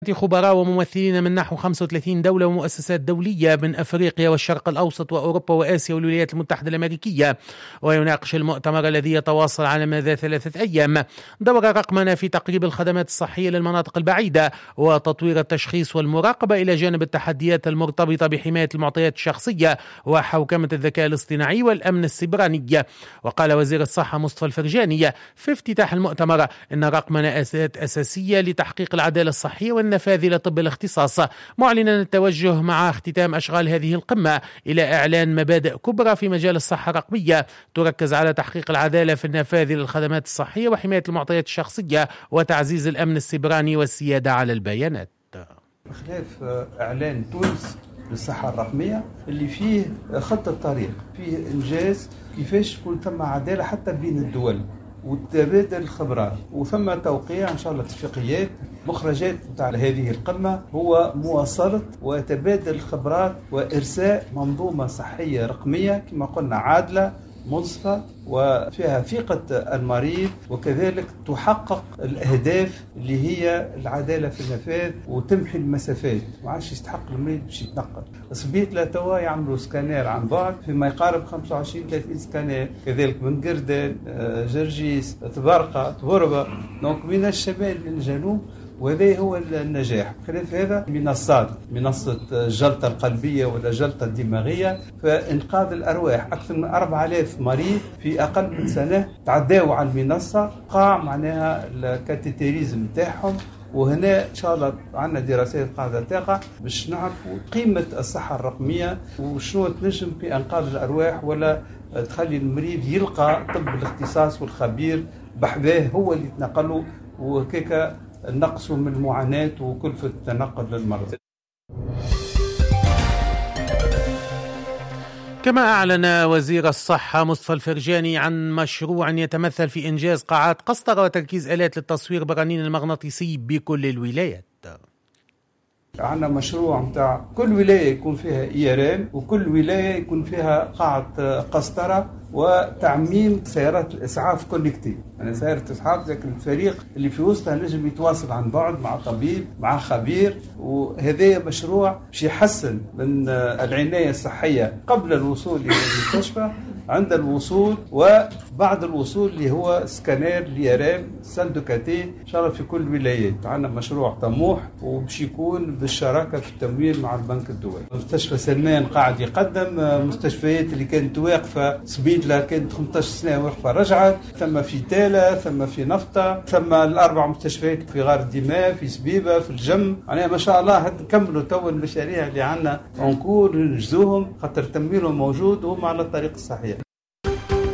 خبراء وممثلين من نحو 35 دولة ومؤسسات دولية من أفريقيا والشرق الأوسط وأوروبا وآسيا والولايات المتحدة الأمريكية. ويناقش المؤتمر الذي يتواصل على مدى 3 أيام دور رقمنة في تقريب الخدمات الصحية للمناطق البعيدة وتطوير التشخيص والمراقبة، إلى جانب التحديات المرتبطة بحماية المعطيات الشخصية وحوكمة الذكاء الاصطناعي والأمن السيبراني. وقال وزير الصحة مصطفى الفرجاني في افتتاح المؤتمر إن الرقمنة أساسية لتحقيق العدالة الصحية والنفاذ لطب الاختصاص، معلنا التوجه مع اختتام أشغال هذه القمة إلى إعلان مبادئ كبرى في مجال الصحة الرقمية تركز على تحقيق العدالة في النفاذ للخدمات الصحية وحماية المعطيات الشخصية وتعزيز الأمن السيبراني والسيادة على البيانات. خلاف إعلان تونس للصحة الرقمية اللي فيه خطة طريق، فيه إنجاز كيفاش تكون ثم عدالة حتى بين الدول وتبادل الخبرات، وثم توقيع إن شاء الله اتفاقيات. مخرجات نتاع هذه القمة هو مواصلة وتبادل الخبرات وإرساء منظومة صحية رقمية كما قلنا عادلة منصفة وفيها ثقة المريض، وكذلك تحقق الأهداف اللي هي العدالة في النفاذ وتمحي المسافات. ما عادش يستحق المريض باش يتنقل. صبيت لا توا يعملوا سكانير عن بعد فيما يقارب 25-30 سكانير، كذلك من قردان، جرجيس، تبرقة، تبربة، دونك من الشمال للجنوب، وهذا هو النجاح. خلاف هذا منصات، منصة الجلطة القلبية ولا الجلطة الدماغية، فإنقاذ الأرواح. أكثر من 4000 مريض في أقل من سنة تعداوا على المنصة، قاع معناها الكاتيتيريزم تاعهم. وهنا إن شاء الله عندنا دراسات قاعدة تقع باش نعرفوا قيمة الصحة الرقمية وشنو تنجم في إنقاذ الأرواح، ولا تخلي المريض يلقى طب الاختصاص والخبير بحذاه هو اللي يتنقله، وكيكا نقص من المعاناة وكلفة التنقل للمرضى. كما أعلن وزير الصحة مصطفى الفرجاني عن مشروع يتمثل في إنجاز قاعات قسطرة وتركيز آلات للتصوير بالرنين المغناطيسي بكل الولايات. عندنا مشروع متاع كل ولاية يكون فيها إيران، وكل ولاية يكون فيها قاعة قسطرة، وتعميم سيارات الإسعاف كونكتي. يعني سيارة إسعاف ذاك الفريق اللي في وسطها نجم يتواصل عن بعد مع طبيب مع خبير. وهذا مشروع باش يحسن من العناية الصحية قبل الوصول إلى المستشفى، عند الوصول وبعد الوصول اللي هو سكانير اليرام سندوكاتي إن شاء الله في كل الولايات. عندنا مشروع طموح وباش يكون بالشراكة في التمويل مع البنك الدولي. مستشفى سلمان قاعد يقدم، مستشفيات اللي كانت واقفة سبيدلا كانت 15 سنة واقفة رجعت، ثم في تالا، ثم في نفطة، ثم الأربع مستشفيات في غار الدماء، في سبيبة، في الجم. يعني ما شاء الله نكملوا تو المشاريع اللي عندنا ونكون ننجزوهم خاطر تمويلهم موجود وهم على الطريق الصحيح.